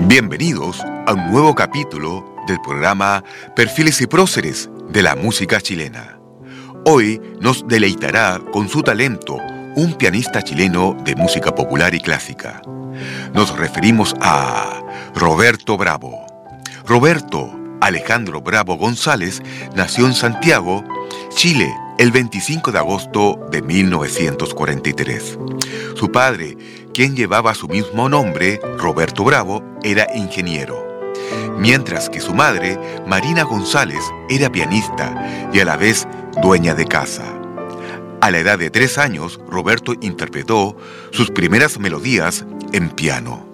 Bienvenidos a un nuevo capítulo del programa Perfiles y Próceres de la música chilena. Hoy nos deleitará con su talento un pianista chileno de música popular y clásica. Nos referimos a Roberto Bravo. Roberto Alejandro Bravo González nació en Santiago, Chile, el 25 de agosto de 1943. Su padre, quien llevaba su mismo nombre, Roberto Bravo, era ingeniero, mientras que su madre, Marina González, era pianista y a la vez dueña de casa. A la edad de 3 años, Roberto interpretó sus primeras melodías en piano.